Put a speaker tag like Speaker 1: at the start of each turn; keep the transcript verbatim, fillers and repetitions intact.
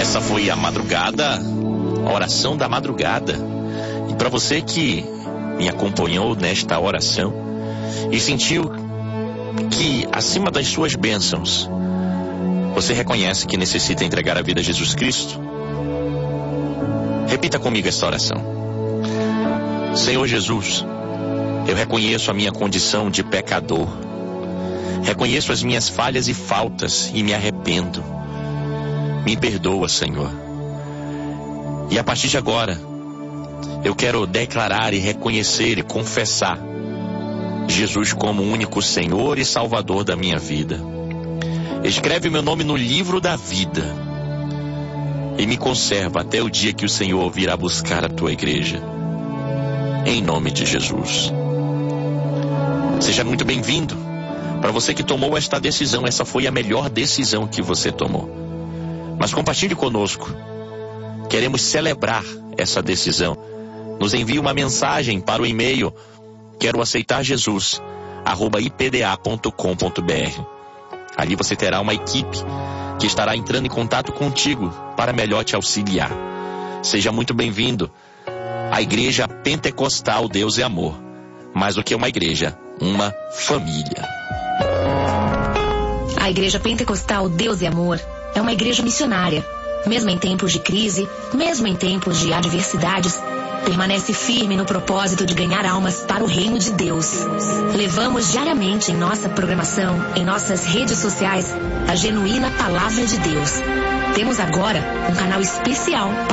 Speaker 1: Essa foi a madrugada, a oração da madrugada. E para você que me acompanhou nesta oração e sentiu que acima das suas bênçãos você reconhece que necessita entregar a vida a Jesus Cristo, repita comigo esta oração. Senhor Jesus, eu reconheço a minha condição de pecador, reconheço as minhas falhas e faltas e me arrependo. Me perdoa, Senhor. E a partir de agora, eu quero declarar e reconhecer e confessar Jesus como o único Senhor e Salvador da minha vida. Escreve meu nome no livro da vida e me conserva até o dia que o Senhor virá buscar a tua igreja. Em nome de Jesus. Seja muito bem-vindo. Para você que tomou esta decisão, essa foi a melhor decisão que você tomou. Mas compartilhe conosco. Queremos celebrar essa decisão. Nos envie uma mensagem para o e-mail quero aceitar Jesus arroba i p d a ponto com ponto b r. Ali você terá uma equipe que estará entrando em contato contigo para melhor te auxiliar. Seja muito bem-vindo à Igreja Pentecostal Deus é Amor. Mais do que uma igreja, uma família.
Speaker 2: A Igreja Pentecostal Deus é Amor é uma igreja missionária. Mesmo em tempos de crise, mesmo em tempos de adversidades, permanece firme no propósito de ganhar almas para o reino de Deus. Levamos diariamente em nossa programação, em nossas redes sociais, a genuína palavra de Deus. Temos agora um canal especial